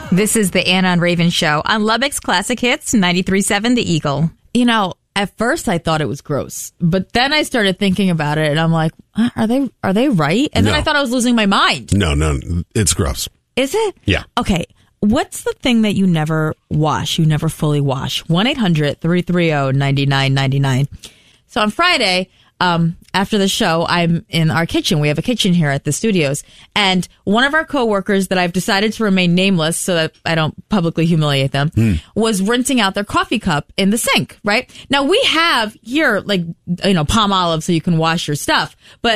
This is the Anna and Raven Show on Lubbock's Classic Hits 93.7 The Eagle. You know, at first I thought it was gross, but then I started thinking about it and I'm like, are they right? And then I thought I was losing my mind. No, it's gross. Is it? Yeah. Okay. What's the thing that you never wash? You never fully wash? 1-800-330-9999. So on Friday, after the show, I'm in our kitchen. We have a kitchen here at the studios. And one of our coworkers that I've decided to remain nameless so that I don't publicly humiliate them was rinsing out their coffee cup in the sink, right? Now we have here, like, Palm Olive so you can wash your stuff. But